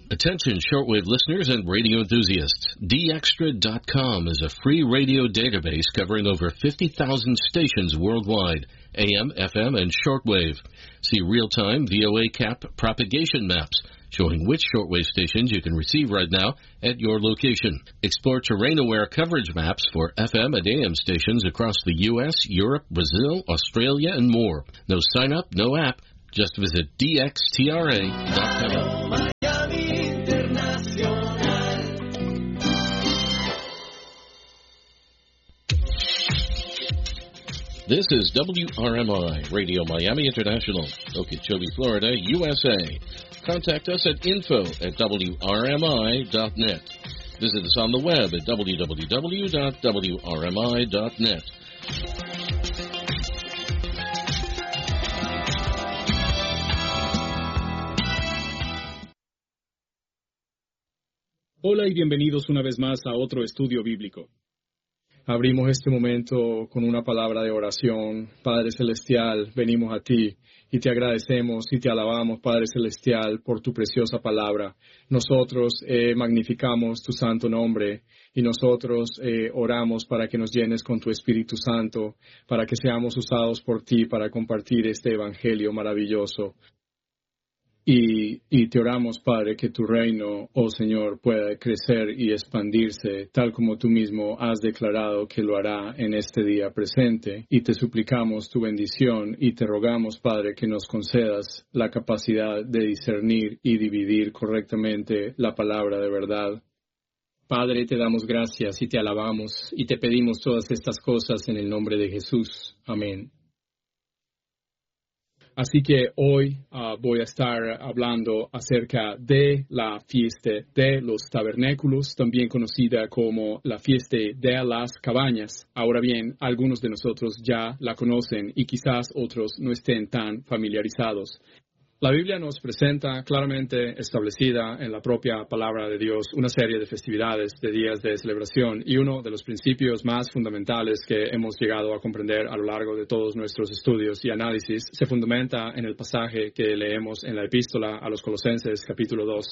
Attention shortwave listeners and radio enthusiasts. DXtra.com is a free radio database covering over 50,000 stations worldwide, AM, FM, and shortwave. See real-time VOA cap propagation maps showing which shortwave stations you can receive right now at your location. Explore terrain-aware coverage maps for FM and AM stations across the U.S., Europe, Brazil, Australia, and more. No sign-up, no app. Just visit DXTRA.com. This is WRMI, Radio Miami International, Okeechobee, Florida, USA. Contact us at info@wrmi.net. Visit us on the web at www.wrmi.net. Hola y bienvenidos una vez más a otro estudio bíblico. Abrimos este momento con una palabra de oración. Padre Celestial, venimos a ti y te agradecemos y te alabamos, Padre Celestial, por tu preciosa palabra. Nosotros magnificamos tu santo nombre y nosotros oramos para que nos llenes con tu Espíritu Santo, para que seamos usados por ti para compartir este evangelio maravilloso. Y te oramos, Padre, que tu reino, oh Señor, pueda crecer y expandirse, tal como tú mismo has declarado que lo hará en este día presente. Y te suplicamos tu bendición y te rogamos, Padre, que nos concedas la capacidad de discernir y dividir correctamente la palabra de verdad. Padre, te damos gracias y te alabamos y te pedimos todas estas cosas en el nombre de Jesús. Amén. Así que hoy voy a estar hablando acerca de la fiesta de los tabernáculos, también conocida como la fiesta de las cabañas. Ahora bien, algunos de nosotros ya la conocen y quizás otros no estén tan familiarizados. La Biblia nos presenta claramente establecida en la propia palabra de Dios una serie de festividades, de días de celebración, y uno de los principios más fundamentales que hemos llegado a comprender a lo largo de todos nuestros estudios y análisis se fundamenta en el pasaje que leemos en la epístola a los Colosenses capítulo 2.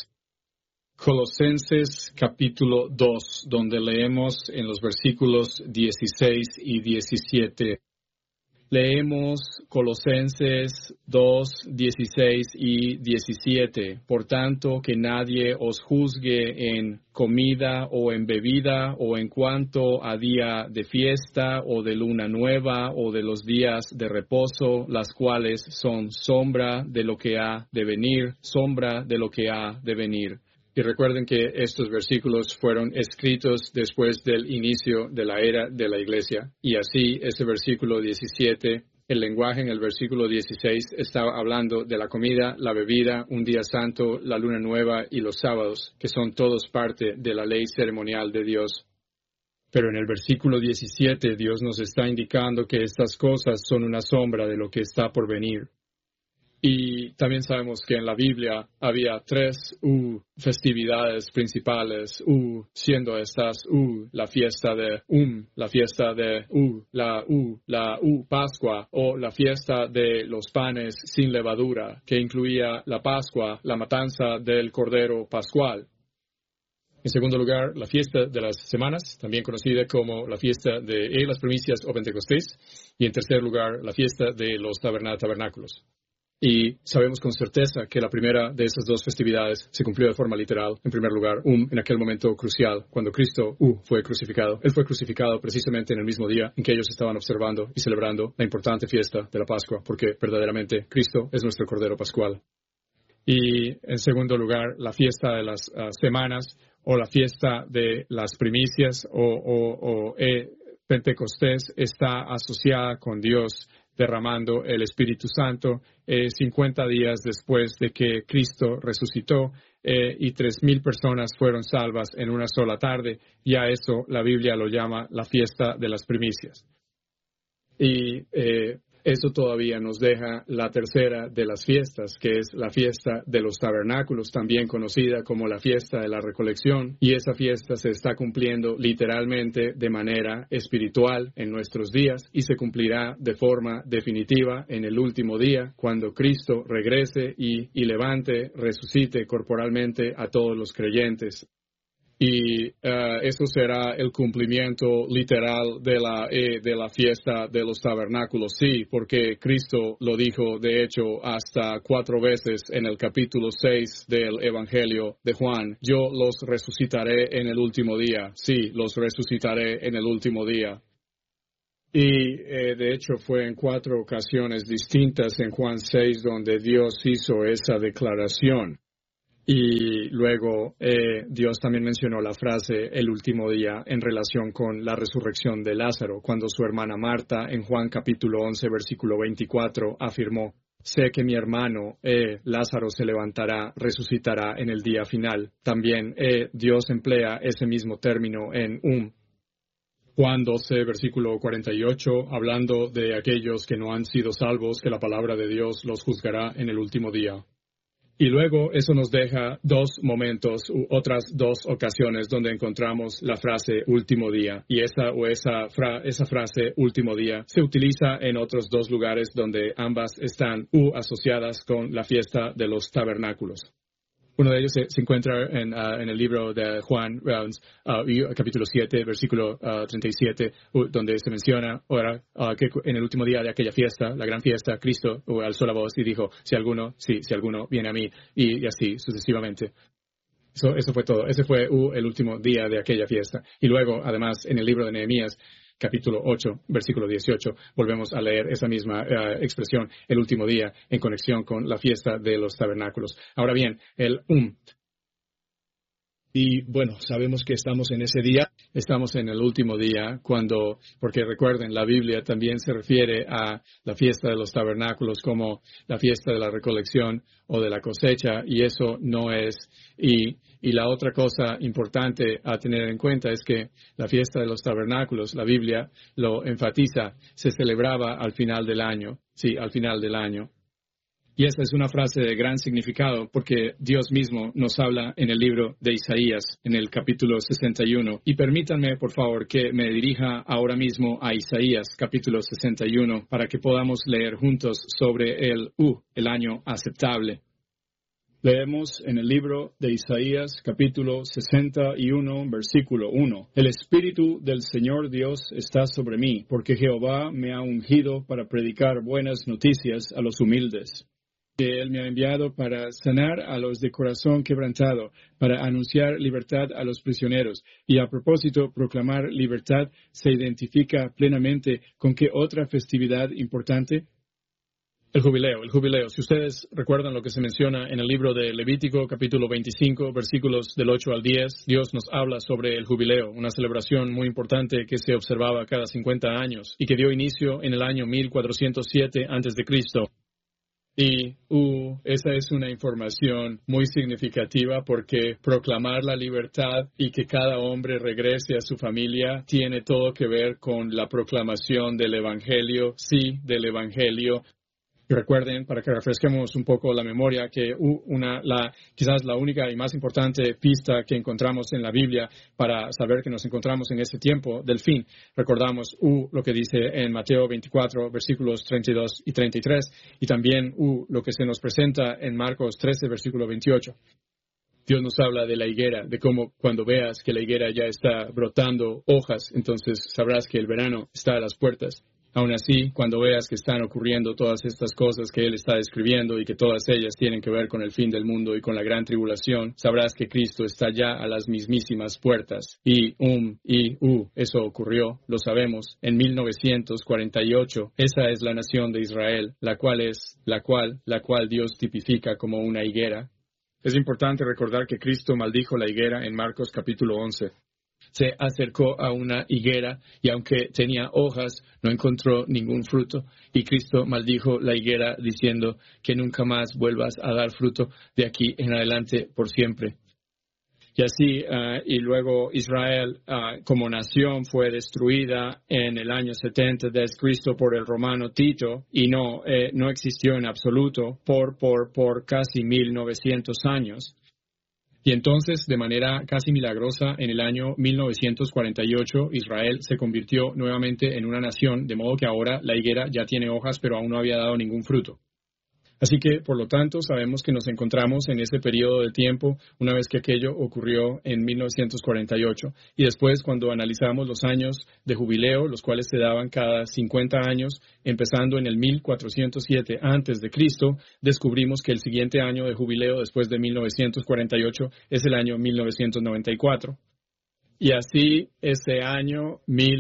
Colosenses capítulo 2, donde leemos en los versículos 16 y 17. Leemos Colosenses 2, 16 y 17. Por tanto, que nadie os juzgue en comida o en bebida o en cuanto a día de fiesta o de luna nueva o de los días de reposo, las cuales son sombra de lo que ha de venir, sombra de lo que ha de venir. Y recuerden que estos versículos fueron escritos después del inicio de la era de la iglesia. Y así, ese versículo 17, el lenguaje en el versículo 16 estaba hablando de la comida, la bebida, un día santo, la luna nueva y los sábados, que son todos parte de la ley ceremonial de Dios. Pero en el versículo 17, Dios nos está indicando que estas cosas son una sombra de lo que está por venir. Y también sabemos que en la Biblia había tres festividades principales, siendo estas la fiesta de la fiesta de la Pascua, o la fiesta de los panes sin levadura, que incluía la Pascua, la matanza del Cordero Pascual. En segundo lugar, la fiesta de las semanas, también conocida como la fiesta de las primicias o Pentecostés. Y en tercer lugar, la fiesta de los tabernáculos. Y sabemos con certeza que la primera de esas dos festividades se cumplió de forma literal. En primer lugar, en aquel momento crucial, cuando Cristo fue crucificado. Él fue crucificado precisamente en el mismo día en que ellos estaban observando y celebrando la importante fiesta de la Pascua, porque verdaderamente Cristo es nuestro Cordero Pascual. Y en segundo lugar, la fiesta de las semanas, o la fiesta de las primicias, o Pentecostés, está asociada con Dios derramando el Espíritu Santo 50 días después de que Cristo resucitó y 3,000 personas fueron salvas en una sola tarde. Y a eso la Biblia lo llama la fiesta de las primicias. Y Eso todavía nos deja la tercera de las fiestas, que es la fiesta de los tabernáculos, también conocida como la fiesta de la recolección. Y esa fiesta se está cumpliendo literalmente de manera espiritual en nuestros días y se cumplirá de forma definitiva en el último día, cuando Cristo regrese y levante, resucite corporalmente a todos los creyentes. Y eso será el cumplimiento literal de la fiesta de los tabernáculos. Sí, porque Cristo lo dijo, de hecho, hasta 4 veces en el capítulo 6 del Evangelio de Juan. Yo los resucitaré en el último día. Sí, los resucitaré en el último día. Y de hecho fue en 4 ocasiones distintas en Juan 6 donde Dios hizo esa declaración. Y luego Dios también mencionó la frase el último día en relación con la resurrección de Lázaro, cuando su hermana Marta en Juan capítulo 11 versículo 24 afirmó: sé que mi hermano Lázaro se levantará, resucitará en el día final. También Dios emplea ese mismo término en Juan 12, versículo 48, hablando de aquellos que no han sido salvos, que la palabra de Dios los juzgará en el último día. Y luego eso nos deja 2 momentos, otras 2 ocasiones donde encontramos la frase último día. Y esa frase último día se utiliza en otros 2 lugares donde ambas están asociadas con la fiesta de los tabernáculos. Uno de ellos se encuentra en el libro de Juan, capítulo 7, versículo 37, donde se menciona ahora que en el último día de aquella fiesta, la gran fiesta, Cristo alzó la voz y dijo, si alguno viene a mí, y así sucesivamente. Eso fue todo. Ese fue el último día de aquella fiesta. Y luego, además, en el libro de Nehemías, capítulo 8, versículo 18, volvemos a leer esa misma expresión, el último día, en conexión con la fiesta de los tabernáculos. Ahora bien, Y bueno, sabemos que estamos en ese día. Estamos en el último día porque recuerden, la Biblia también se refiere a la fiesta de los tabernáculos como la fiesta de la recolección o de la cosecha, y eso no es. Y la otra cosa importante a tener en cuenta es que la fiesta de los tabernáculos, la Biblia lo enfatiza, se celebraba al final del año. Sí, al final del año. Y esta es una frase de gran significado porque Dios mismo nos habla en el libro de Isaías, en el capítulo 61. Y permítanme, por favor, que me dirija ahora mismo a Isaías, capítulo 61, para que podamos leer juntos sobre el año aceptable. Leemos en el libro de Isaías, capítulo 61, versículo 1. El Espíritu del Señor Dios está sobre mí, porque Jehová me ha ungido para predicar buenas noticias a los humildes. Que Él me ha enviado para sanar a los de corazón quebrantado, para anunciar libertad a los prisioneros. Y a propósito, proclamar libertad se identifica plenamente con qué otra festividad importante. El jubileo. Si ustedes recuerdan lo que se menciona en el libro de Levítico, capítulo 25, versículos del 8 al 10, Dios nos habla sobre el jubileo, una celebración muy importante que se observaba cada 50 años y que dio inicio en el año 1407 a.C. Y esa es una información muy significativa porque proclamar la libertad y que cada hombre regrese a su familia tiene todo que ver con la proclamación del Evangelio, sí, del Evangelio. Recuerden, para que refresquemos un poco la memoria, que quizás la única y más importante pista que encontramos en la Biblia para saber que nos encontramos en ese tiempo del fin, recordamos lo que dice en Mateo 24, versículos 32 y 33, y también lo que se nos presenta en Marcos 13, versículo 28. Dios nos habla de la higuera, de cómo cuando veas que la higuera ya está brotando hojas, entonces sabrás que el verano está a las puertas. Aún así, cuando veas que están ocurriendo todas estas cosas que Él está describiendo y que todas ellas tienen que ver con el fin del mundo y con la gran tribulación, sabrás que Cristo está ya a las mismísimas puertas. Eso ocurrió, lo sabemos, en 1948. Esa es la nación de Israel, la cual Dios tipifica como una higuera. Es importante recordar que Cristo maldijo la higuera en Marcos capítulo 11. Se acercó a una higuera y aunque tenía hojas, no encontró ningún fruto. Y Cristo maldijo la higuera diciendo que nunca más vuelvas a dar fruto de aquí en adelante por siempre. Y así, y luego Israel como nación fue destruida en el año 70 d.C. por el romano Tito y no existió en absoluto por casi 1900 años. Y entonces, de manera casi milagrosa, en el año 1948, Israel se convirtió nuevamente en una nación, de modo que ahora la higuera ya tiene hojas, pero aún no había dado ningún fruto. Así que, por lo tanto, sabemos que nos encontramos en ese periodo de tiempo una vez que aquello ocurrió en 1948. Y después, cuando analizamos los años de jubileo, los cuales se daban cada 50 años, empezando en el 1407 a.C., descubrimos que el siguiente año de jubileo después de 1948 es el año 1994. Y así, ese año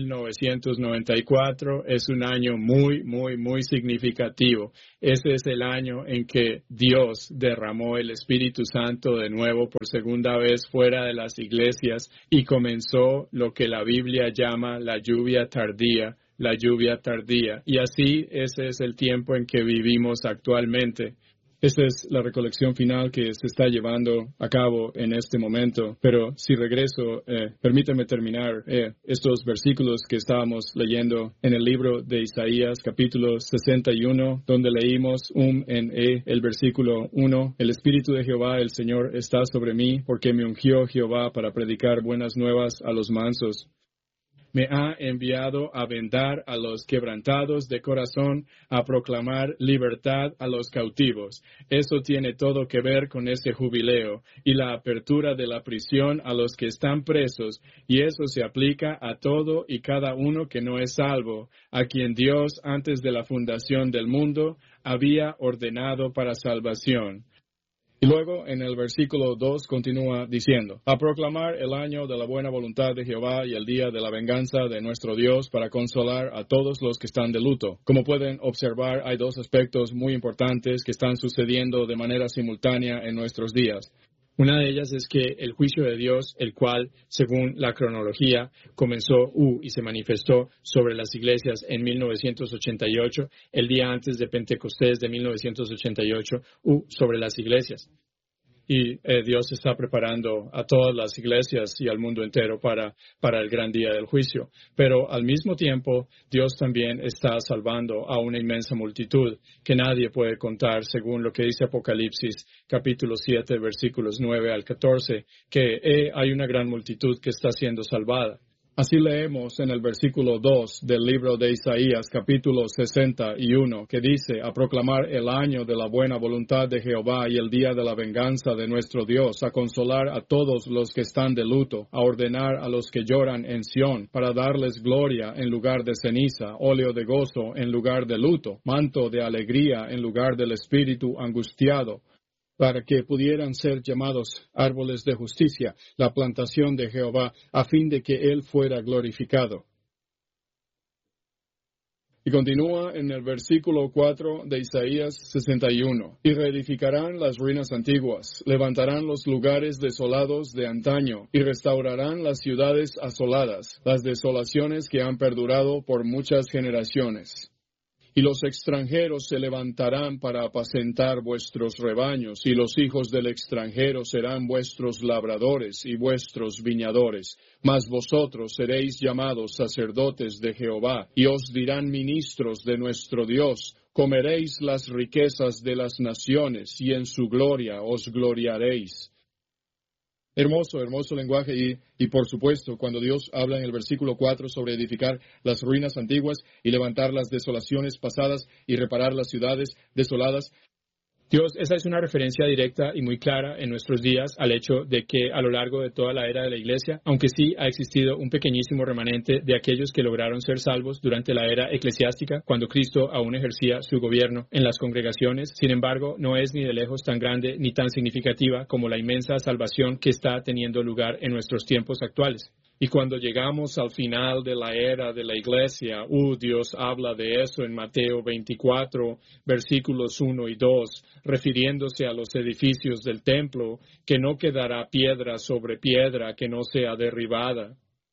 1994 es un año muy, muy, muy significativo. Ese es el año en que Dios derramó el Espíritu Santo de nuevo por segunda vez fuera de las iglesias y comenzó lo que la Biblia llama la lluvia tardía. La lluvia tardía. Y así, ese es el tiempo en que vivimos actualmente. Esta es la recolección final que se está llevando a cabo en este momento. Pero si regreso, permítame terminar estos versículos que estábamos leyendo en el libro de Isaías, capítulo 61, donde leímos el versículo 1. El Espíritu de Jehová, el Señor, está sobre mí, porque me ungió Jehová para predicar buenas nuevas a los mansos. Me ha enviado a vendar a los quebrantados de corazón, a proclamar libertad a los cautivos. Eso tiene todo que ver con ese jubileo y la apertura de la prisión a los que están presos, y eso se aplica a todo y cada uno que no es salvo, a quien Dios antes de la fundación del mundo había ordenado para salvación. Y luego en el versículo 2 continúa diciendo, a proclamar el año de la buena voluntad de Jehová y el día de la venganza de nuestro Dios para consolar a todos los que están de luto. Como pueden observar, hay dos aspectos muy importantes que están sucediendo de manera simultánea en nuestros días. Una de ellas es que el juicio de Dios, el cual, según la cronología, comenzó y se manifestó sobre las iglesias en 1988, el día antes de Pentecostés de 1988, sobre las iglesias. Y Dios está preparando a todas las iglesias y al mundo entero para el gran día del juicio. Pero al mismo tiempo, Dios también está salvando a una inmensa multitud que nadie puede contar, según lo que dice Apocalipsis, capítulo 7, versículos 9 al 14, que hay una gran multitud que está siendo salvada. Así leemos en el versículo 2 del libro de Isaías, capítulo 61, que dice, a proclamar el año de la buena voluntad de Jehová y el día de la venganza de nuestro Dios, a consolar a todos los que están de luto, a ordenar a los que lloran en Sión, para darles gloria en lugar de ceniza, óleo de gozo en lugar de luto, manto de alegría en lugar del espíritu angustiado, para que pudieran ser llamados árboles de justicia, la plantación de Jehová, a fin de que Él fuera glorificado. Y continúa en el versículo 4 de Isaías 61. Y reedificarán las ruinas antiguas, levantarán los lugares desolados de antaño, y restaurarán las ciudades asoladas, las desolaciones que han perdurado por muchas generaciones. Y los extranjeros se levantarán para apacentar vuestros rebaños, y los hijos del extranjero serán vuestros labradores y vuestros viñadores. Mas vosotros seréis llamados sacerdotes de Jehová, y os dirán ministros de nuestro Dios. Comeréis las riquezas de las naciones, y en su gloria os gloriaréis. Hermoso, hermoso lenguaje y por supuesto, cuando Dios habla en el versículo 4 sobre edificar las ruinas antiguas y levantar las desolaciones pasadas y reparar las ciudades desoladas, Dios, esa es una referencia directa y muy clara en nuestros días al hecho de que a lo largo de toda la era de la Iglesia, aunque sí ha existido un pequeñísimo remanente de aquellos que lograron ser salvos durante la era eclesiástica, cuando Cristo aún ejercía su gobierno en las congregaciones, sin embargo, no es ni de lejos tan grande ni tan significativa como la inmensa salvación que está teniendo lugar en nuestros tiempos actuales. Y cuando llegamos al final de la era de la Iglesia, Dios habla de eso en Mateo 24, versículos 1 y 2, refiriéndose a los edificios del templo, que no quedará piedra sobre piedra que no sea derribada.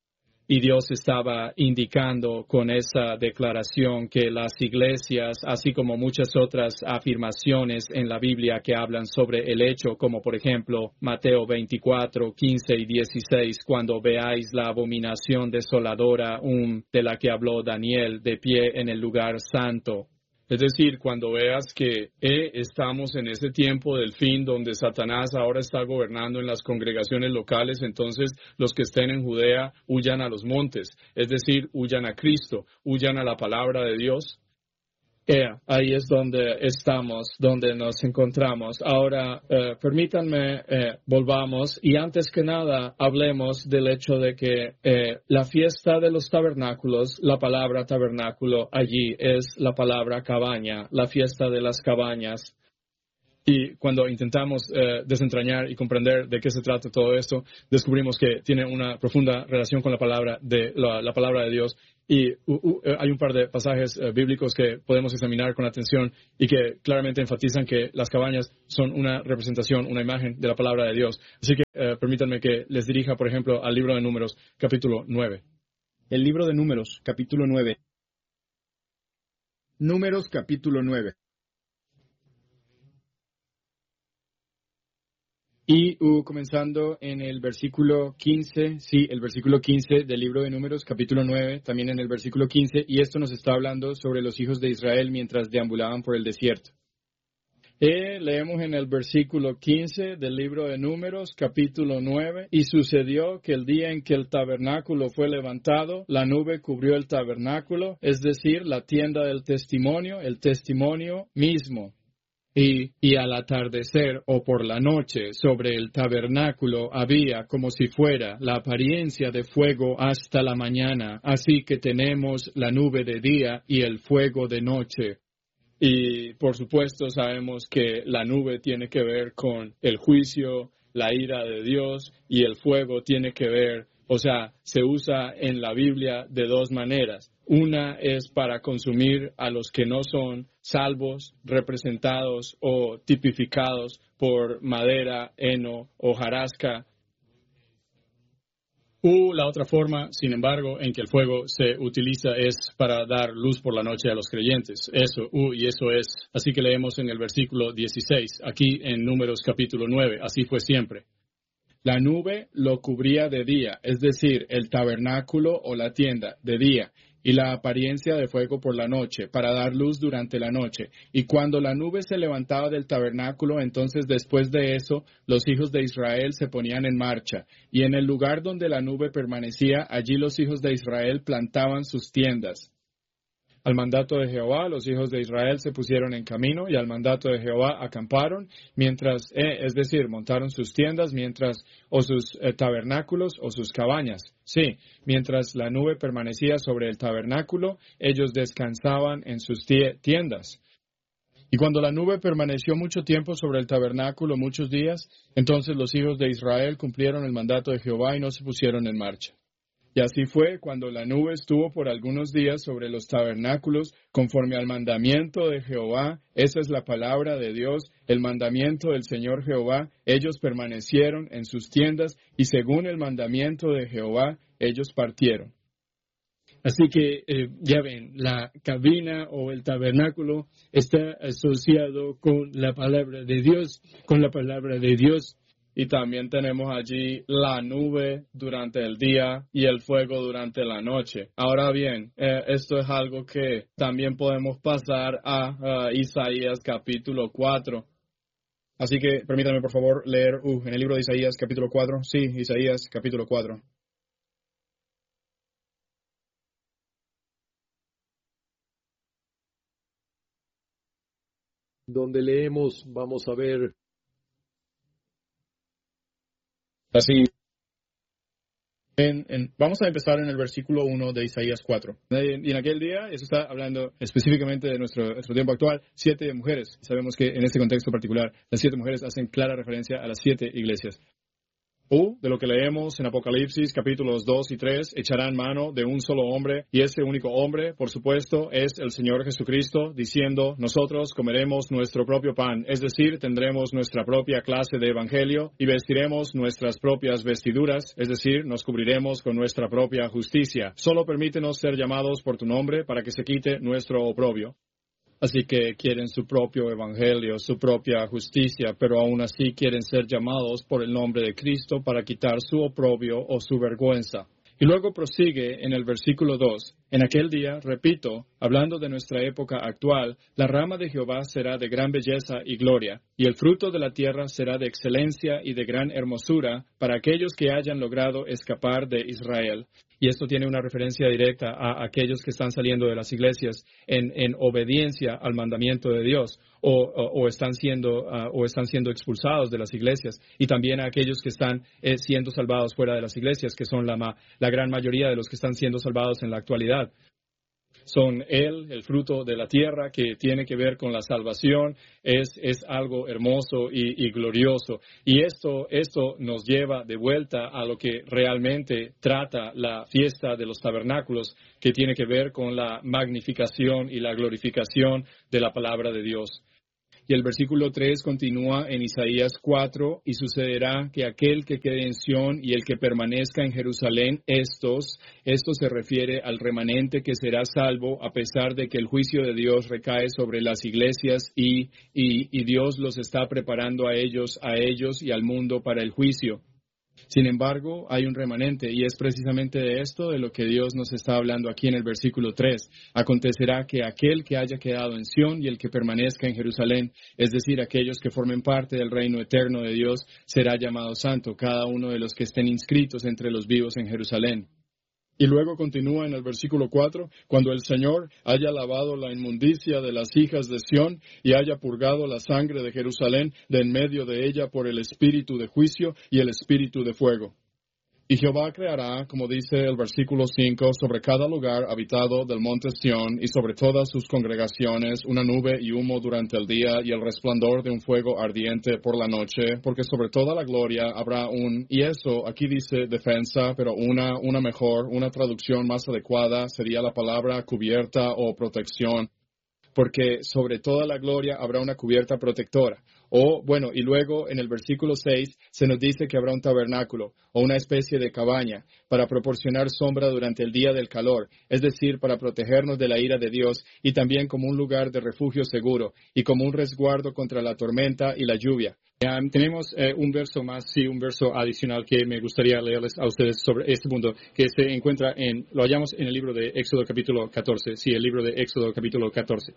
Y Dios estaba indicando con esa declaración que las iglesias, así como muchas otras afirmaciones en la Biblia que hablan sobre el hecho, como por ejemplo Mateo 24, 15 y 16, cuando veáis la abominación desoladora de la que habló Daniel de pie en el lugar santo. Es decir, cuando veas que estamos en ese tiempo del fin donde Satanás ahora está gobernando en las congregaciones locales, entonces los que estén en Judea huyan a los montes, es decir, huyan a Cristo, huyan a la palabra de Dios. Ahí es donde estamos, donde nos encontramos. Ahora, permítanme, volvamos y antes que nada hablemos del hecho de que la fiesta de los tabernáculos, la palabra tabernáculo allí es la palabra cabaña, la fiesta de las cabañas. Y cuando intentamos desentrañar y comprender de qué se trata todo esto, descubrimos que tiene una profunda relación con la palabra de la palabra de Dios. Y hay un par de pasajes bíblicos que podemos examinar con atención y que claramente enfatizan que las cabañas son una representación, una imagen de la palabra de Dios. Así que permítanme que les dirija, por ejemplo, al libro de Números, capítulo 9. El libro de Números, capítulo 9. Números, capítulo 9. Y comenzando en el versículo 15, sí, el versículo 15 del libro de Números, capítulo 9, también en el versículo 15, y esto nos está hablando sobre los hijos de Israel mientras deambulaban por el desierto. Leemos en el versículo 15 del libro de Números, capítulo 9, y sucedió que el día en que el tabernáculo fue levantado, la nube cubrió el tabernáculo, es decir, la tienda del testimonio, el testimonio mismo. Y al atardecer o por la noche sobre el tabernáculo había como si fuera la apariencia de fuego hasta la mañana, así que tenemos la nube de día y el fuego de noche. Y por supuesto sabemos que la nube tiene que ver con el juicio, la ira de Dios, y el fuego tiene que ver, o sea, se usa en la Biblia de dos maneras. Una es para consumir a los que no son salvos, representados o tipificados por madera, heno o hojarasca. La otra forma, sin embargo, en que el fuego se utiliza es para dar luz por la noche a los creyentes. Y eso es. Así que leemos en el versículo 16, aquí en Números capítulo 9, así fue siempre. La nube lo cubría de día, es decir, el tabernáculo o la tienda de día, y la apariencia de fuego por la noche, para dar luz durante la noche. Y cuando la nube se levantaba del tabernáculo, entonces después de eso, los hijos de Israel se ponían en marcha. Y en el lugar donde la nube permanecía, allí los hijos de Israel plantaban sus tiendas. Al mandato de Jehová, los hijos de Israel se pusieron en camino y al mandato de Jehová acamparon, mientras, es decir, montaron sus tiendas, o sus tabernáculos o sus cabañas. Sí, mientras la nube permanecía sobre el tabernáculo, ellos descansaban en sus tiendas. Y cuando la nube permaneció mucho tiempo sobre el tabernáculo, muchos días, entonces los hijos de Israel cumplieron el mandato de Jehová y no se pusieron en marcha. Y así fue cuando la nube estuvo por algunos días sobre los tabernáculos, conforme al mandamiento de Jehová. Esa es la palabra de Dios, el mandamiento del Señor Jehová. Ellos permanecieron en sus tiendas y según el mandamiento de Jehová, ellos partieron. Así que, ya ven, la cabina o el tabernáculo está asociado con la palabra de Dios, Y también tenemos allí la nube durante el día y el fuego durante la noche. Ahora bien, esto es algo que también podemos pasar a Isaías capítulo 4. Así que permítanme por favor leer en el libro de Isaías capítulo 4. Sí, Isaías capítulo 4. Donde leemos, vamos a ver. Así, vamos a empezar en el versículo 1 de Isaías 4. Y en aquel día, eso está hablando específicamente de nuestro tiempo actual, 7 mujeres. Sabemos que en este contexto particular, las 7 mujeres hacen clara referencia a las 7 iglesias. O, de lo que leemos en Apocalipsis capítulos 2 y 3, echarán mano de un solo hombre, y ese único hombre, por supuesto, es el Señor Jesucristo, diciendo, nosotros comeremos nuestro propio pan, es decir, tendremos nuestra propia clase de evangelio, y vestiremos nuestras propias vestiduras, es decir, nos cubriremos con nuestra propia justicia. Solo permítenos ser llamados por tu nombre para que se quite nuestro oprobio. Así que quieren su propio evangelio, su propia justicia, pero aún así quieren ser llamados por el nombre de Cristo para quitar su oprobio o su vergüenza. Y luego prosigue en el versículo 2. En aquel día, repito, hablando de nuestra época actual, la rama de Jehová será de gran belleza y gloria, y el fruto de la tierra será de excelencia y de gran hermosura para aquellos que hayan logrado escapar de Israel. Y esto tiene una referencia directa a aquellos que están saliendo de las iglesias en obediencia al mandamiento de Dios o están siendo expulsados de las iglesias, y también a aquellos que están siendo salvados fuera de las iglesias, que son la gran mayoría de los que están siendo salvados en la actualidad. Son el fruto de la tierra, que tiene que ver con la salvación, es algo hermoso y glorioso. Y esto nos lleva de vuelta a lo que realmente trata la fiesta de los tabernáculos, que tiene que ver con la magnificación y la glorificación de la palabra de Dios. Y el versículo 3 continúa en Isaías 4, y sucederá que aquel que quede en Sión y el que permanezca en Jerusalén, esto se refiere al remanente que será salvo a pesar de que el juicio de Dios recae sobre las iglesias y Dios los está preparando a ellos y al mundo para el juicio. Sin embargo, hay un remanente, y es precisamente de esto de lo que Dios nos está hablando aquí en el versículo 3. Acontecerá que aquel que haya quedado en Sión y el que permanezca en Jerusalén, es decir, aquellos que formen parte del reino eterno de Dios, será llamado santo, cada uno de los que estén inscritos entre los vivos en Jerusalén. Y luego continúa en el versículo 4, cuando el Señor haya lavado la inmundicia de las hijas de Sión y haya purgado la sangre de Jerusalén de en medio de ella por el espíritu de juicio y el espíritu de fuego. Y Jehová creará, como dice el versículo 5, sobre cada lugar habitado del monte Sión y sobre todas sus congregaciones una nube y humo durante el día y el resplandor de un fuego ardiente por la noche, porque sobre toda la gloria habrá y eso aquí dice defensa, pero una mejor, una traducción más adecuada sería la palabra cubierta o protección, porque sobre toda la gloria habrá una cubierta protectora. Y luego en el versículo 6 se nos dice que habrá un tabernáculo o una especie de cabaña para proporcionar sombra durante el día del calor, es decir, para protegernos de la ira de Dios, y también como un lugar de refugio seguro y como un resguardo contra la tormenta y la lluvia. Tenemos un verso adicional que me gustaría leerles a ustedes sobre este punto, que se encuentra lo hallamos en el libro de Éxodo capítulo 14. Sí, el libro de Éxodo capítulo 14.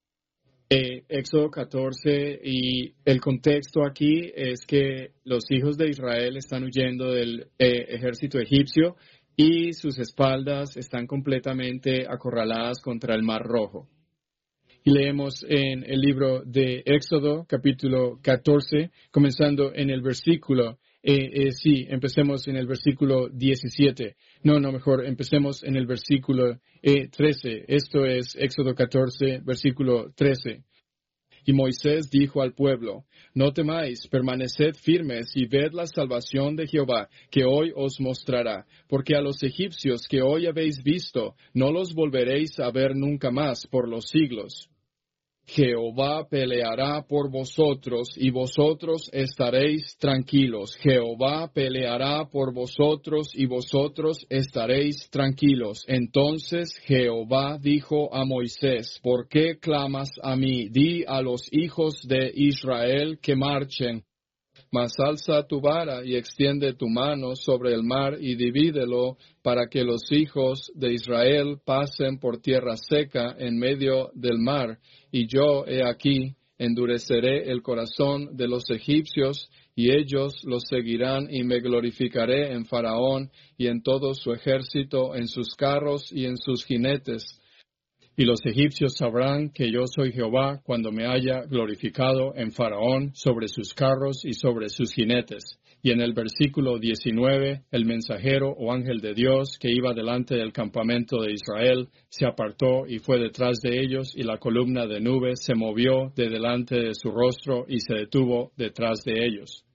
Éxodo 14, y el contexto aquí es que los hijos de Israel están huyendo del ejército egipcio y sus espaldas están completamente acorraladas contra el Mar Rojo. Y leemos en el libro de Éxodo capítulo 14, comenzando en el versículo empecemos en el versículo 17. Empecemos en el versículo 13. Esto es Éxodo 14, versículo 13. Y Moisés dijo al pueblo, no temáis, permaneced firmes y ved la salvación de Jehová, que hoy os mostrará, porque a los egipcios que hoy habéis visto, no los volveréis a ver nunca más por los siglos. Jehová peleará por vosotros, y vosotros estaréis tranquilos. Jehová peleará por vosotros, y vosotros estaréis tranquilos. Entonces Jehová dijo a Moisés, ¿por qué clamas a mí? Di a los hijos de Israel que marchen. Mas alza tu vara y extiende tu mano sobre el mar y divídelo, para que los hijos de Israel pasen por tierra seca en medio del mar. Y yo, he aquí, endureceré el corazón de los egipcios, y ellos los seguirán, y me glorificaré en Faraón y en todo su ejército, en sus carros y en sus jinetes. Y los egipcios sabrán que yo soy Jehová cuando me haya glorificado en Faraón, sobre sus carros y sobre sus jinetes. Y en el versículo 19, el mensajero o ángel de Dios que iba delante del campamento de Israel se apartó y fue detrás de ellos, y la columna de nube se movió de delante de su rostro y se detuvo detrás de ellos.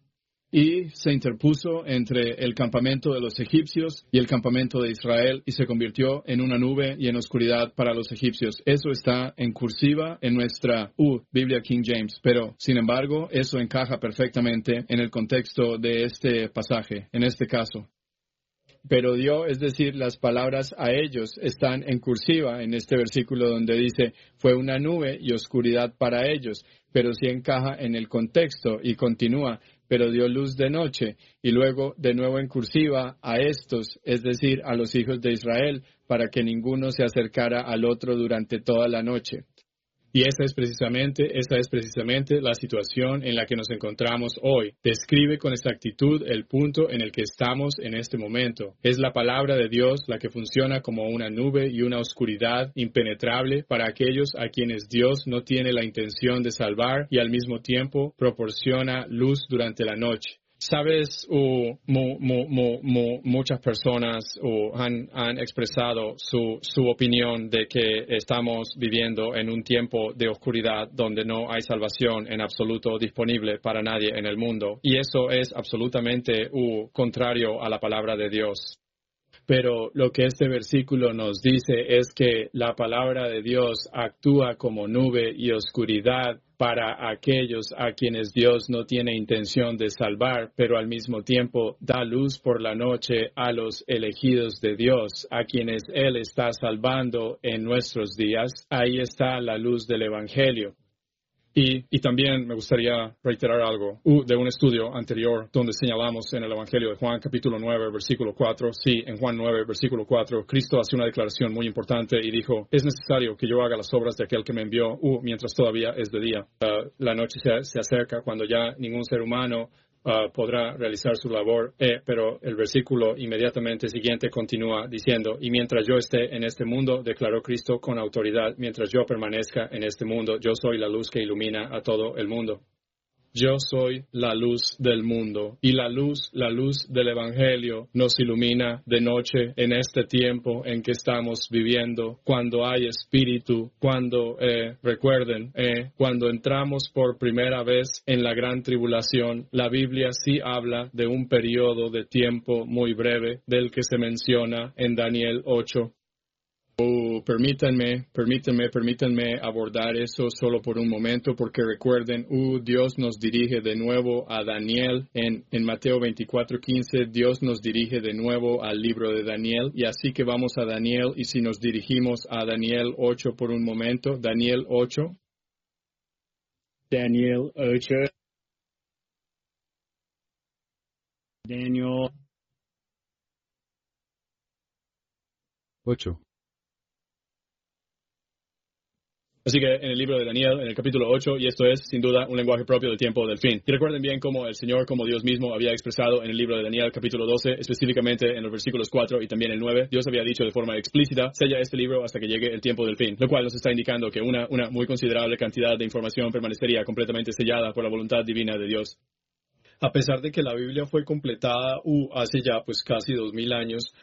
y se interpuso entre el campamento de los egipcios y el campamento de Israel y se convirtió en una nube y en oscuridad para los egipcios. Eso está en cursiva en nuestra Biblia King James, pero sin embargo eso encaja perfectamente en el contexto de este pasaje, en este caso. Pero dio, es decir, las palabras a ellos están en cursiva en este versículo donde dice, fue una nube y oscuridad para ellos, pero sí encaja en el contexto y continúa, pero dio luz de noche, y luego de nuevo en cursiva a estos, es decir, a los hijos de Israel, para que ninguno se acercara al otro durante toda la noche. Y esa es precisamente la situación en la que nos encontramos hoy. Describe con exactitud el punto en el que estamos en este momento. Es la palabra de Dios la que funciona como una nube y una oscuridad impenetrable para aquellos a quienes Dios no tiene la intención de salvar y al mismo tiempo proporciona luz durante la noche. Sabes, muchas personas han expresado su opinión de que estamos viviendo en un tiempo de oscuridad donde no hay salvación en absoluto disponible para nadie en el mundo. Y eso es absolutamente contrario a la palabra de Dios. Pero lo que este versículo nos dice es que la palabra de Dios actúa como nube y oscuridad para aquellos a quienes Dios no tiene intención de salvar, pero al mismo tiempo da luz por la noche a los elegidos de Dios, a quienes Él está salvando en nuestros días. Ahí está la luz del Evangelio. Y también me gustaría reiterar algo de un estudio anterior donde señalamos en el Evangelio de Juan, capítulo 9, versículo 4. Sí, en Juan 9, versículo 4, Cristo hace una declaración muy importante y dijo, es necesario que yo haga las obras de aquel que me envió mientras todavía es de día. La noche se acerca cuando ya ningún ser humano podrá realizar su labor, pero el versículo inmediatamente siguiente continúa diciendo, y mientras yo esté en este mundo, declaró Cristo con autoridad, mientras yo permanezca en este mundo, yo soy la luz que ilumina a todo el mundo. Yo soy la luz del mundo y la luz del Evangelio nos ilumina de noche en este tiempo en que estamos viviendo, cuando hay espíritu, cuando, recuerden, cuando entramos por primera vez en la gran tribulación, la Biblia sí habla de un periodo de tiempo muy breve del que se menciona en Daniel 8. Permítanme abordar eso solo por un momento, porque recuerden, Dios nos dirige de nuevo a Daniel. En Mateo 24:15, Dios nos dirige de nuevo al libro de Daniel, y así que vamos a Daniel, y si nos dirigimos a Daniel 8 por un momento, Daniel 8. Daniel 8. Daniel 8. Así que en el libro de Daniel, en el capítulo 8, y esto es, sin duda, un lenguaje propio del tiempo del fin. Y recuerden bien cómo el Señor, como Dios mismo, había expresado en el libro de Daniel, capítulo 12, específicamente en los versículos 4 y también el 9, Dios había dicho de forma explícita, sella este libro hasta que llegue el tiempo del fin, lo cual nos está indicando que una muy considerable cantidad de información permanecería completamente sellada por la voluntad divina de Dios. A pesar de que la Biblia fue completada hace ya pues casi 2000 años,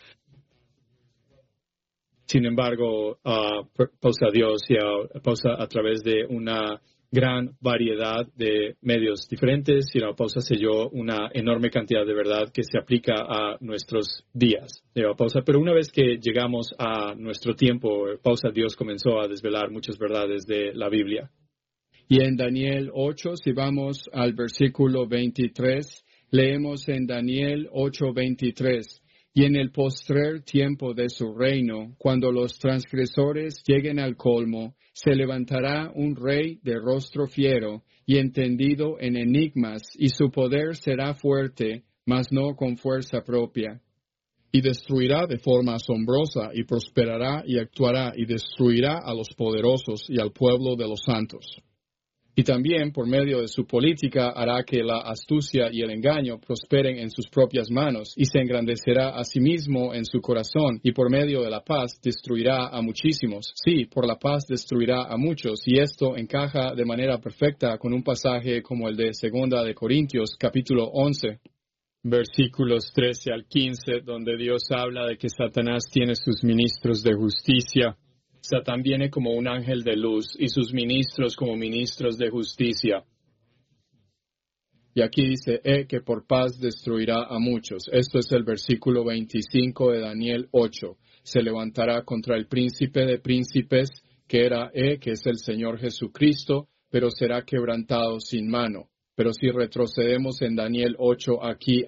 sin embargo, pausa Dios y pausa a través de una gran variedad de medios diferentes y la pausa selló una enorme cantidad de verdad que se aplica a nuestros días. Pausa, pero una vez que llegamos a nuestro tiempo, pausa Dios comenzó a desvelar muchas verdades de la Biblia. Y en Daniel 8, si vamos al versículo 23, leemos en Daniel 8:23. Y en el postrer tiempo de su reino, cuando los transgresores lleguen al colmo, se levantará un rey de rostro fiero y entendido en enigmas, y su poder será fuerte, mas no con fuerza propia. Y destruirá de forma asombrosa, y prosperará y actuará, y destruirá a los poderosos y al pueblo de los santos. Y también, por medio de su política, hará que la astucia y el engaño prosperen en sus propias manos, y se engrandecerá a sí mismo en su corazón, y por medio de la paz destruirá a muchísimos. Sí, por la paz destruirá a muchos, y esto encaja de manera perfecta con un pasaje como el de 2 de Corintios, capítulo 11. Versículos 13 al 15, donde Dios habla de que Satanás tiene sus ministros de justicia. Satán viene como un ángel de luz y sus ministros como ministros de justicia. Y aquí dice, que por paz destruirá a muchos. Esto es el versículo 25 de Daniel 8. Se levantará contra el príncipe de príncipes, que era que es el Señor Jesucristo, pero será quebrantado sin mano. Pero si retrocedemos en Daniel 8 aquí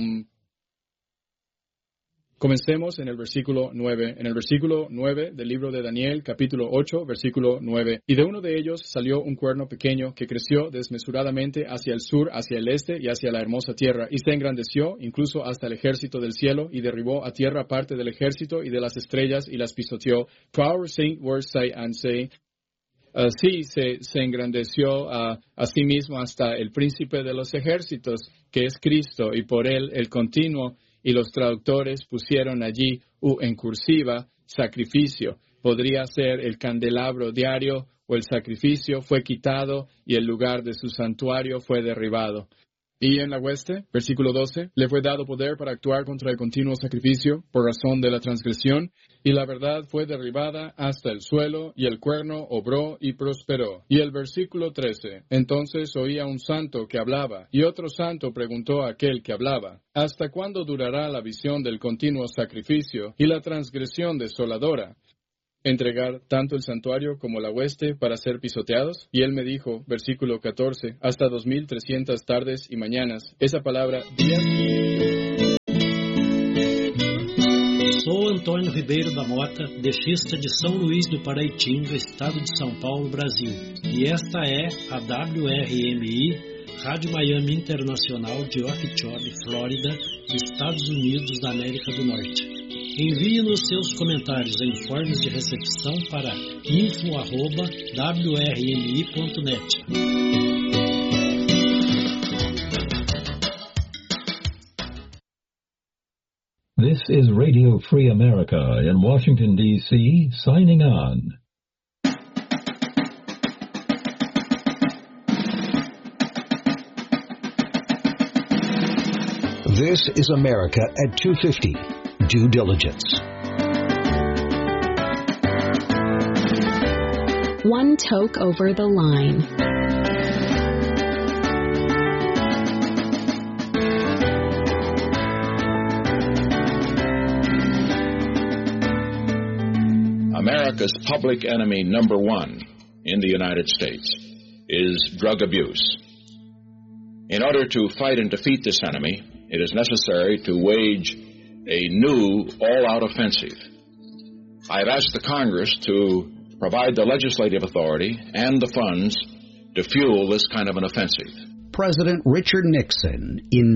Comencemos en el versículo 9. En el versículo 9 del libro de Daniel, capítulo 8, versículo 9. Y de uno de ellos salió un cuerno pequeño que creció desmesuradamente hacia el sur, hacia el este y hacia la hermosa tierra. Y se engrandeció incluso hasta el ejército del cielo y derribó a tierra parte del ejército y de las estrellas y las pisoteó. Power sing, words say and say. Sí, se engrandeció a sí mismo hasta el príncipe de los ejércitos, que es Cristo, y por él el continuo. Y los traductores pusieron allí, en cursiva, sacrificio. Podría ser el candelabro diario o el sacrificio fue quitado y el lugar de su santuario fue derribado. Y en la hueste, versículo 12, le fue dado poder para actuar contra el continuo sacrificio por razón de la transgresión, y la verdad fue derribada hasta el suelo, y el cuerno obró y prosperó. Y el versículo 13, entonces oía un santo que hablaba, y otro santo preguntó a aquel que hablaba, ¿hasta cuándo durará la visión del continuo sacrificio y la transgresión desoladora? ¿Entregar tanto el santuario como la hueste para ser pisoteados? Y él me dijo, versículo 14, hasta 2300 tardes y mañanas. Esa palabra, días. Sou Antônio Ribeiro da Mota, dexista de São Luís do Paraitinga, estado de São Paulo, Brasil. E esta é a WRMI, Rádio Miami Internacional de Okeechobee, Flórida, Estados Unidos da América do Norte. Envie-nos seus comentários em formas de recepção para info@wrmi.net. This is Radio Free America in Washington, D.C., signing on. This is America at 250. Due diligence. One toke over the line. America's public enemy number one in the United States is drug abuse. In order to fight and defeat this enemy, it is necessary to wage a new all-out offensive. I've asked the Congress to provide the legislative authority and the funds to fuel this kind of an offensive. President Richard Nixon in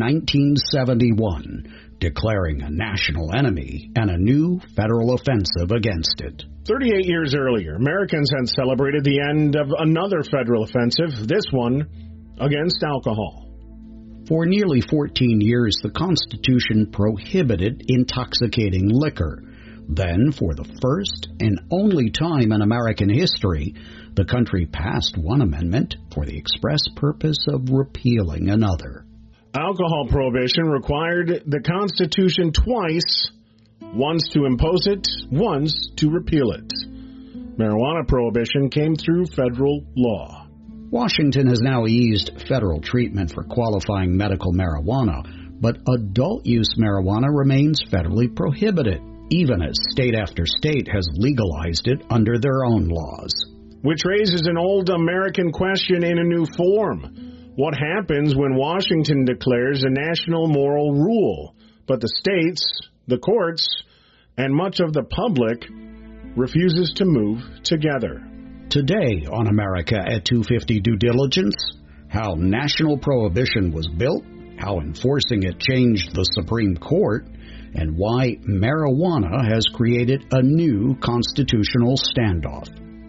1971 declaring a national enemy and a new federal offensive against it. 38 years earlier, Americans had celebrated the end of another federal offensive, this one against alcohol. For nearly 14 years, the Constitution prohibited intoxicating liquor. Then, for the first and only time in American history, the country passed one amendment for the express purpose of repealing another. Alcohol prohibition required the Constitution twice, once to impose it, once to repeal it. Marijuana prohibition came through federal law. Washington has now eased federal treatment for qualifying medical marijuana, but adult-use marijuana remains federally prohibited, even as state after state has legalized it under their own laws. Which raises an old American question in a new form. What happens when Washington declares a national moral rule, but the states, the courts, and much of the public refuses to move together? Today on America at 250 Due Diligence, how national prohibition was built, how enforcing it changed the Supreme Court, and why marijuana has created a new constitutional standoff.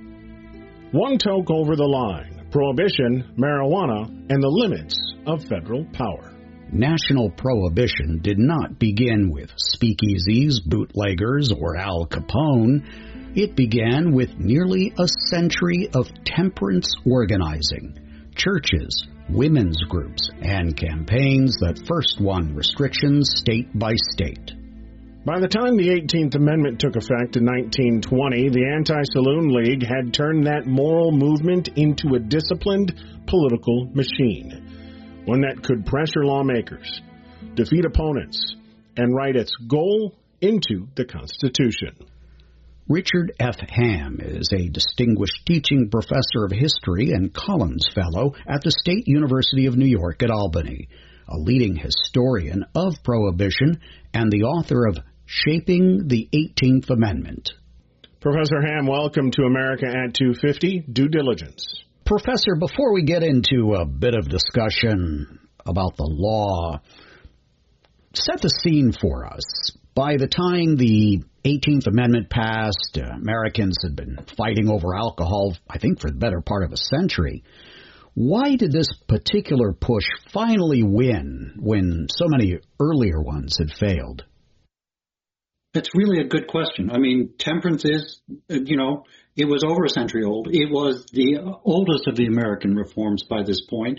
One toke over the line, prohibition, marijuana, and the limits of federal power. National prohibition did not begin with speakeasies, bootleggers, or Al Capone. It began with nearly a century of temperance organizing, churches, women's groups, and campaigns that first won restrictions state by state. By the time the 18th Amendment took effect in 1920, the Anti-Saloon League had turned that moral movement into a disciplined political machine. one that could pressure lawmakers, defeat opponents, and write its goal into the Constitution. Richard F. Ham is a distinguished teaching professor of history and Collins Fellow at the State University of New York at Albany, a leading historian of Prohibition and the author of Shaping the 18th Amendment. Professor Ham, welcome to America at 250, Due Diligence. Professor, before we get into a bit of discussion about the law, set the scene for us. By the time the 18th Amendment passed, Americans had been fighting over alcohol, I think, for the better part of a century. Why did this particular push finally win when so many earlier ones had failed? That's really a good question. I mean, temperance is, it was over a century old. It was the oldest of the American reforms by this point.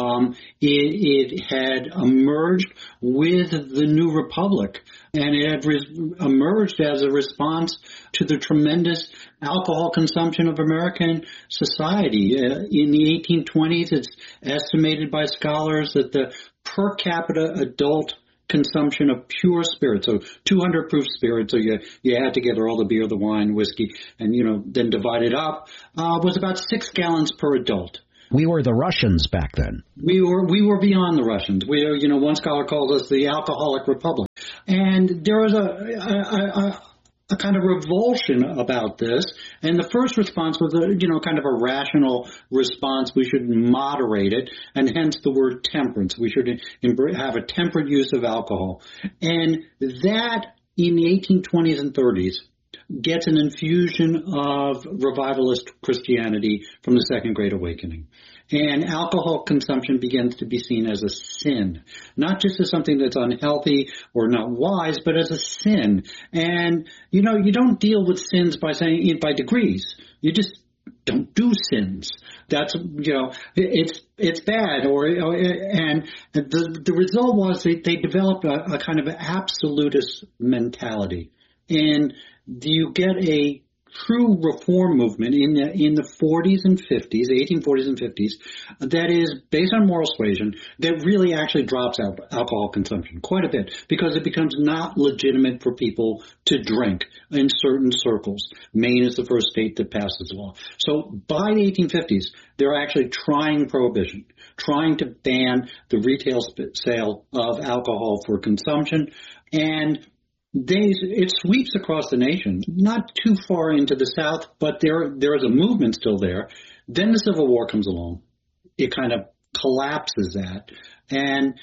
It had emerged with the new republic, and it had emerged as a response to the tremendous alcohol consumption of American society. In the 1820s, it's estimated by scholars that the per capita adult consumption of pure spirits, so 200 proof spirits, so you add together all the beer, the wine, whiskey, and then divide it up, was about 6 gallons per adult. We were the Russians back then. We were beyond the Russians. We are, one scholar calls us the alcoholic republic, and there was a kind of revulsion about this, and the first response was kind of a rational response. We should moderate it, and hence the word temperance. We should have a temperate use of alcohol, and that in the 1820s and 30s gets an infusion of revivalist Christianity from the Second Great Awakening. And alcohol consumption begins to be seen as a sin, not just as something that's unhealthy or not wise, but as a sin. And, you don't deal with sins by saying by degrees. You just don't do sins. That's, it's bad. And the result was they developed a kind of absolutist mentality. And you get a true reform movement in the 40s and 50s, the 1840s and 50s, that is based on moral suasion, that really actually drops out alcohol consumption quite a bit because it becomes not legitimate for people to drink in certain circles. Maine is the first state that passed this law. So by the 1850s, they're actually trying prohibition, trying to ban the retail sale of alcohol for consumption, and it sweeps across the nation, not too far into the South, but there is a movement still there. Then the Civil War comes along. It kind of collapses that. And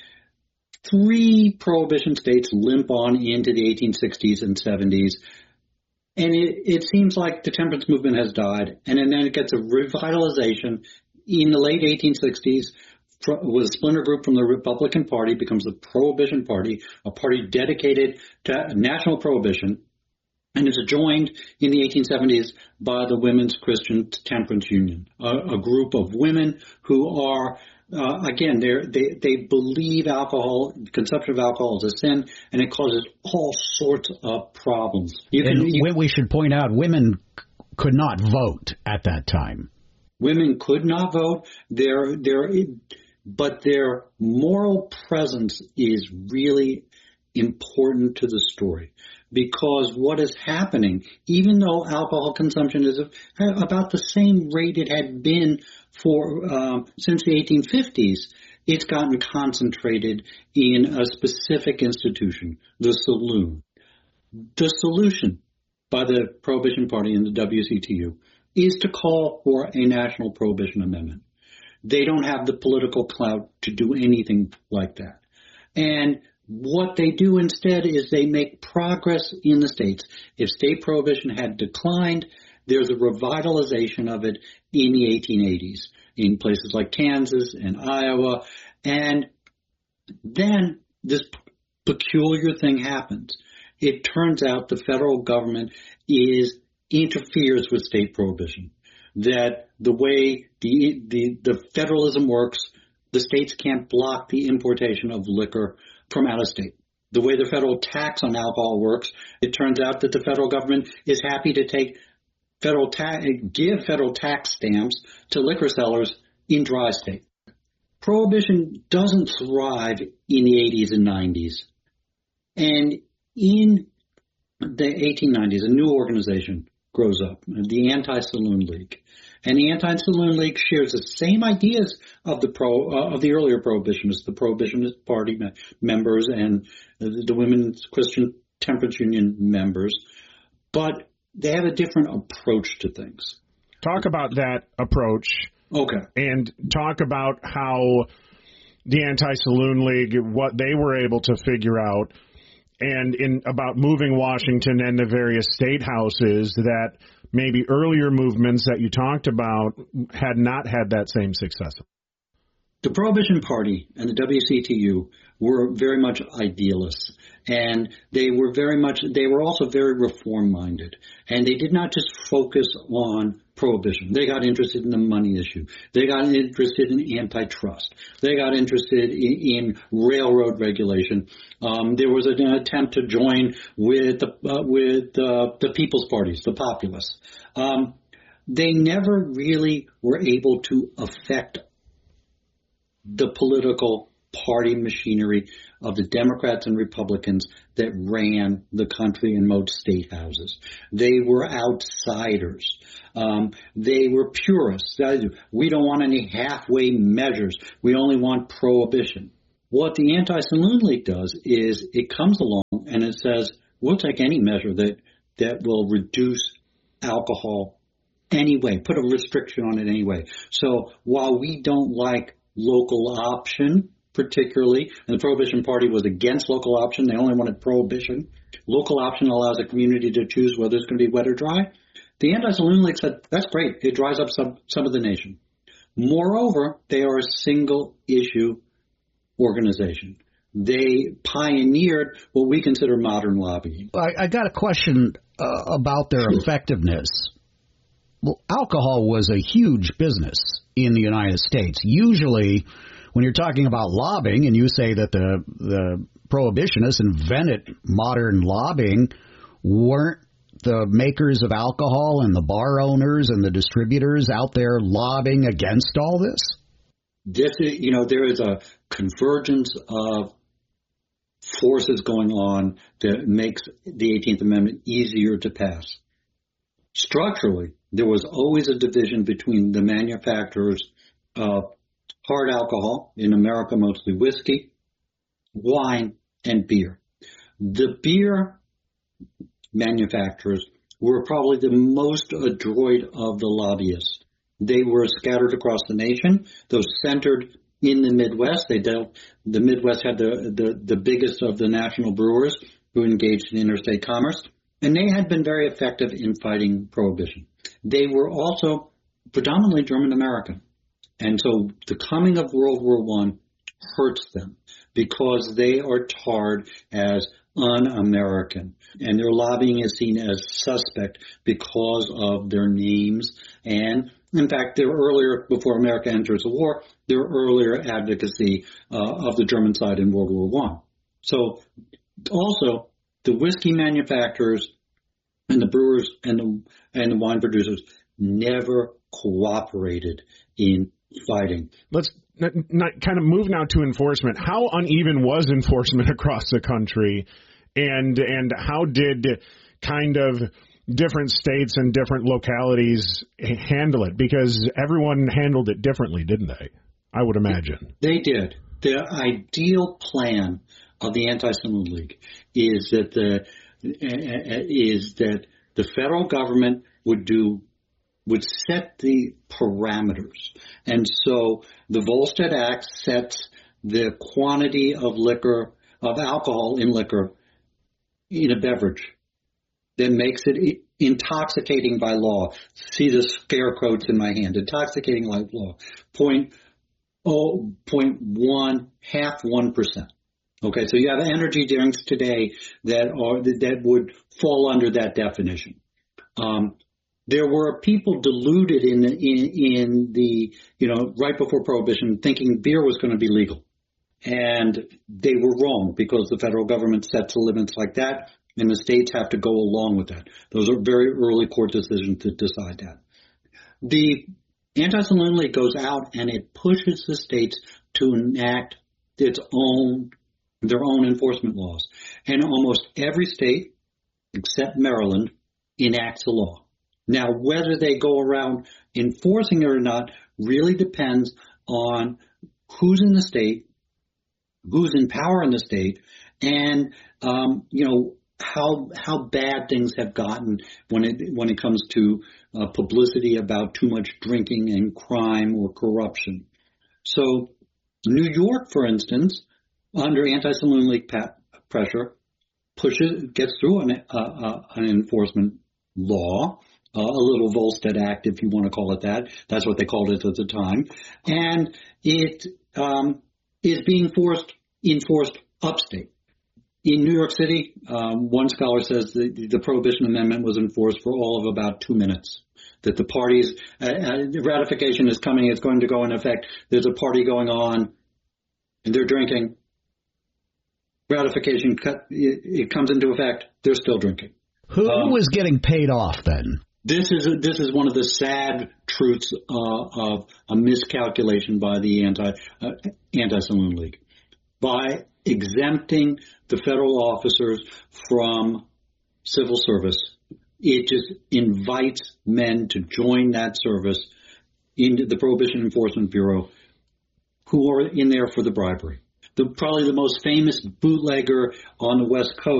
3 prohibition states limp on into the 1860s and 70s. And it seems like the temperance movement has died. And then it gets a revitalization in the late 1860s. With a splinter group from the Republican Party, becomes the Prohibition Party, a party dedicated to national prohibition, and is joined in the 1870s by the Women's Christian Temperance Union, a group of women who are, again, they believe consumption of alcohol is a sin, and it causes all sorts of problems. We should point out, women could not vote at that time. Women could not vote. But their moral presence is really important to the story, because what is happening, even though alcohol consumption is about the same rate it had been since the 1850s, it's gotten concentrated in a specific institution, the saloon. The solution by the Prohibition Party and the WCTU is to call for a national prohibition amendment. They don't have the political clout to do anything like that. And what they do instead is they make progress in the states. If state prohibition had declined, there's a revitalization of it in the 1880s in places like Kansas and Iowa. And then this peculiar thing happens. It turns out the federal government interferes with state prohibition. That the way the federalism works, the states can't block the importation of liquor from out of state. The way the federal tax on alcohol works, it turns out that the federal government is happy to give federal tax stamps to liquor sellers in dry state. Prohibition doesn't thrive in the 80s and 90s. And in the 1890s, a new organization grows up, the Anti-Saloon League. And the Anti-Saloon League shares the same ideas of the earlier prohibitionists, the Prohibitionist Party members and the Women's Christian Temperance Union members, but they have a different approach to things. Talk about that approach. Okay. And talk about how the Anti-Saloon League, what they were able to figure out, and about moving Washington and the various state houses that maybe earlier movements that you talked about had not had that same success. The Prohibition Party and the WCTU were very much idealists, and they were also very reform-minded, and they did not just focus on prohibition. They got interested in the money issue. They got interested in antitrust. They got interested in railroad regulation. There was an attempt to join with the People's Parties, the populists. They never really were able to affect the political party machinery of the Democrats and Republicans that ran the country in most state houses. They were outsiders. They were purists. We don't want any halfway measures. We only want prohibition. What the Anti-Saloon League does is it comes along and it says, we'll take any measure that will reduce alcohol anyway, put a restriction on it anyway. So while we don't like local option, particularly, and the Prohibition Party was against local option. They only wanted prohibition. Local option allows a community to choose whether it's going to be wet or dry. The Anti-Saloon League said, that's great. It dries up some of the nation. Moreover, they are a single-issue organization. They pioneered what we consider modern lobbying. I got a question about their effectiveness. Well, alcohol was a huge business in the United States. Usually, when you're talking about lobbying and you say that the prohibitionists invented modern lobbying, weren't the makers of alcohol and the bar owners and the distributors out there lobbying against all this? There is a convergence of forces going on that makes the 18th Amendment easier to pass. Structurally, there was always a division between the manufacturers of hard alcohol, in America mostly whiskey, wine, and beer. The beer manufacturers were probably the most adroit of the lobbyists. They were scattered across the nation. Those centered in the Midwest. The Midwest had the biggest of the national brewers who engaged in interstate commerce, and they had been very effective in fighting prohibition. They were also predominantly German American. And so the coming of World War I hurts them because they are tarred as un-American. And their lobbying is seen as suspect because of their names. And, in fact, before America enters the war, their earlier advocacy of the German side in World War I. So also, the whiskey manufacturers and the brewers and the wine producers never cooperated in fighting. Let's not kind of move now to enforcement. How uneven was enforcement across the country, and how did kind of different states and different localities handle it? Because everyone handled it differently, didn't they? I would imagine. They did. The ideal plan of the Anti-Saloon League is that the federal government would set the parameters. And so the Volstead Act sets the quantity of alcohol in liquor in a beverage that makes it intoxicating by law. See the scare quotes in my hand. Intoxicating by law. 0.1%. Okay, so you have energy drinks today that would fall under that definition. There were people deluded in the right before Prohibition thinking beer was going to be legal. And they were wrong because the federal government sets limits like that and the states have to go along with that. Those are very early court decisions to decide that. The Anti-Saloon League goes out and it pushes the states to enact their own enforcement laws. And almost every state, except Maryland, enacts a law. Now, whether they go around enforcing it or not really depends on who's in the state, who's in power in the state, and how bad things have gotten when it comes to publicity about too much drinking and crime or corruption. So, New York, for instance, under Anti-Saloon League pressure, gets through an enforcement law, a little Volstead Act, if you want to call it that. That's what they called it at the time, and it is being enforced upstate. In New York City, one scholar says the Prohibition Amendment was enforced for all of about 2 minutes. That the parties, ratification is coming, it's going to go in effect. There's a party going on, and they're drinking. Ratification, it comes into effect, they're still drinking. Who was getting paid off then? This is one of the sad truths of a miscalculation by the Anti-Saloon League. By exempting the federal officers from civil service, it just invites men to join that service into the Prohibition Enforcement Bureau who are in there for the bribery. Probably the most famous bootlegger on the West Coast